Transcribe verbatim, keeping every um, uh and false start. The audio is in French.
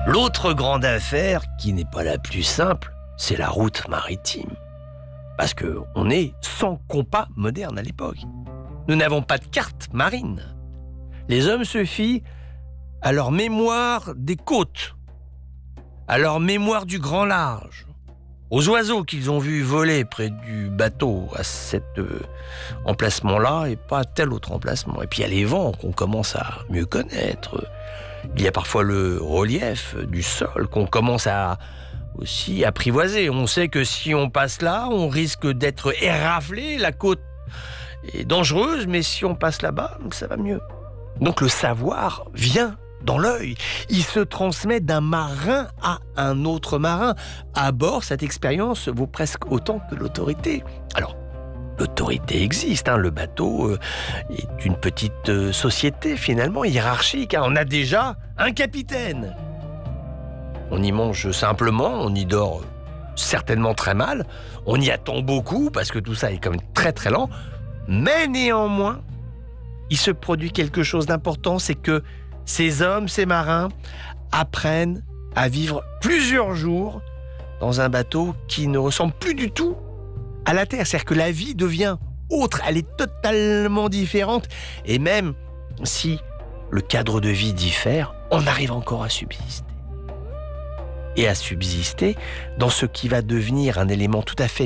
L'autre grande affaire, qui n'est pas la plus simple, c'est la route maritime. Parce qu'on est sans compas moderne à l'époque. Nous n'avons pas de carte marine. Les hommes se fient à leur mémoire des côtes, à leur mémoire du grand large, aux oiseaux qu'ils ont vus voler près du bateau à cet euh, emplacement-là et pas à tel autre emplacement. Et puis il y a les vents qu'on commence à mieux connaître. Il y a parfois le relief du sol qu'on commence à aussi apprivoiser. On sait que si on passe là, on risque d'être éraflé. La côte est dangereuse, mais si on passe là-bas, ça va mieux. Donc le savoir vient dans l'œil. Il se transmet d'un marin à un autre marin. À bord, cette expérience vaut presque autant que l'autorité. Alors, l'autorité existe, hein. Le bateau euh, est une petite euh, société finalement hiérarchique, hein. On a déjà un capitaine. On y mange simplement, on y dort certainement très mal, on y attend beaucoup parce que tout ça est quand même très très lent, mais néanmoins, il se produit quelque chose d'important, c'est que ces hommes, ces marins apprennent à vivre plusieurs jours dans un bateau qui ne ressemble plus du tout à la Terre. C'est-à-dire que la vie devient autre, elle est totalement différente. Et même si le cadre de vie diffère, on arrive encore à subsister. Et à subsister dans ce qui va devenir un élément tout à fait